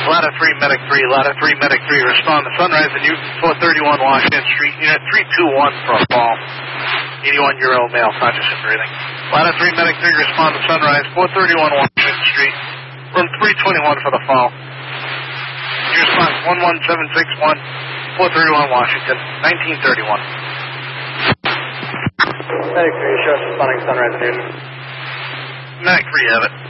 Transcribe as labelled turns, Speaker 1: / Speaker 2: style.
Speaker 1: Ladder 3, Medic 3, Ladder 3, Medic 3, respond to Sunrise and Newton, 431 Washington Street, Unit 321 for a fall. 81-year-old male, conscious and breathing. Ladder 3, Medic 3, respond to Sunrise, 431 Washington Street, room 321 for the fall. Your response, 11761, 431 Washington, 1931.
Speaker 2: Medic 3, show us responding Sunrise and Newton.
Speaker 1: Medic 3, have it.